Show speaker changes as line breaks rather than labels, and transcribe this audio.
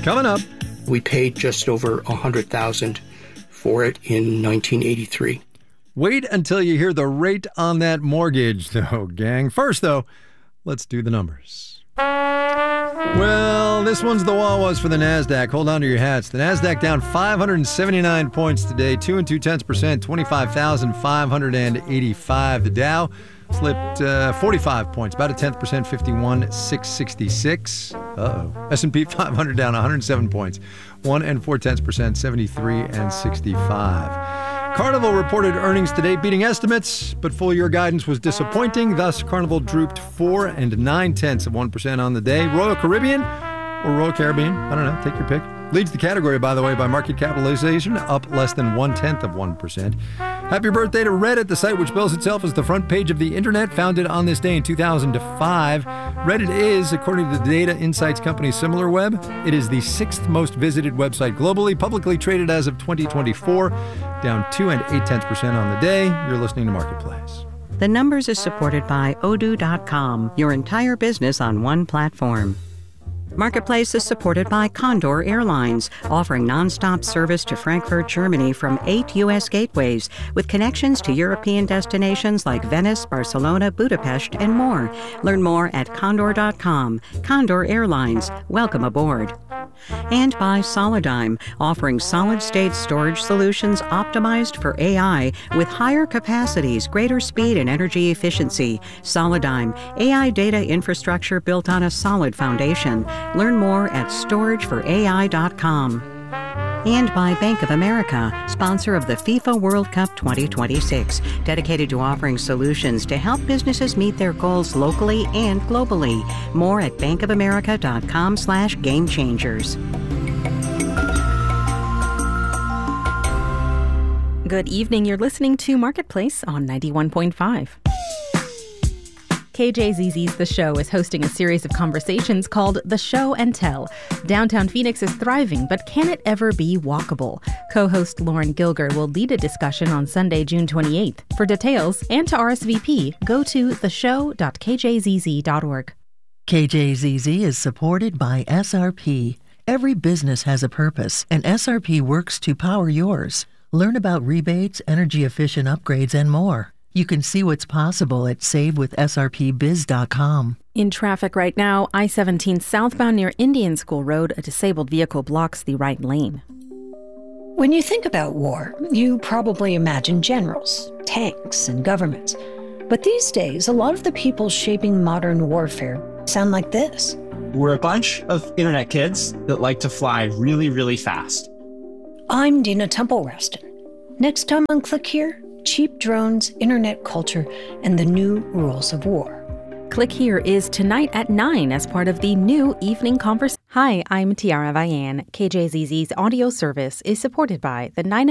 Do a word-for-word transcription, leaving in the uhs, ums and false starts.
Coming up.
We paid just over one hundred thousand dollars for it in nineteen eighty-three.
Wait until you hear the rate on that mortgage, though, gang. First, though, let's do the numbers. Well, this one's the Wawas for the NASDAQ. Hold on to your hats. The NASDAQ down five hundred seventy-nine points today, two and two tenths percent, twenty-five thousand five hundred eighty-five. The Dow slipped uh, forty-five points, about a tenth percent, fifty-one six sixty-six. Uh-oh. S and P five hundred down one hundred seven points, one and four tenths percent, seventy-three and sixty-five. Carnival reported earnings today, beating estimates, but full-year guidance was disappointing. Thus, Carnival drooped four and nine tenths of one percent on the day. Royal Caribbean or Royal Caribbean, I don't know, take your pick, leads the category, by the way, by market capitalization, up less than one-tenth of one percent. Happy birthday to Reddit, the site which bills itself as the front page of the internet, founded on this day in two thousand five. Reddit is, according to the data insights company SimilarWeb, it is the sixth most visited website globally, publicly traded as of twenty twenty-four, down two and eight tenths percent on the day. You're listening to Marketplace.
The Numbers is supported by Odoo dot com, your entire business on one platform. Marketplace is supported by Condor Airlines, offering nonstop service to Frankfurt, Germany from eight U S gateways, with connections to European destinations like Venice, Barcelona, Budapest, and more. Learn more at Condor dot com. Condor Airlines, welcome aboard. And by Solidigm, offering solid-state storage solutions optimized for A I with higher capacities, greater speed, and energy efficiency. Solidigm, A I data infrastructure built on a solid foundation. Learn more at storage for A I dot com. And by Bank of America, sponsor of the FIFA World Cup twenty twenty-six, dedicated to offering solutions to help businesses meet their goals locally and globally. More at bankofamerica dot com slash game changers.
Good evening. You're listening to Marketplace on ninety-one point five. K J Z Z's The Show is hosting a series of conversations called The Show and Tell. Downtown Phoenix is thriving, but can it ever be walkable? Co-host Lauren Gilger will lead a discussion on Sunday, June twenty-eighth. For details and to R S V P, go to the show dot k j z z dot org.
K J Z Z is supported by S R P. Every business has a purpose, and S R P works to power yours. Learn about rebates, energy-efficient upgrades, and more. You can see what's possible at save with s r p biz dot com.
In traffic right now, I seventeen southbound near Indian School Road, a disabled vehicle blocks the right lane.
When you think about war, you probably imagine generals, tanks, and governments. But these days, a lot of the people shaping modern warfare sound like this.
We're a bunch of internet kids that like to fly really, really fast.
I'm Dina Temple-Raston. Next time on Click Here, cheap drones, internet culture, and the new rules of war.
Click Here is tonight at nine as part of the new evening conversation. Hi, I'm Tiara Vian. K J Z Z's audio service is supported by the nine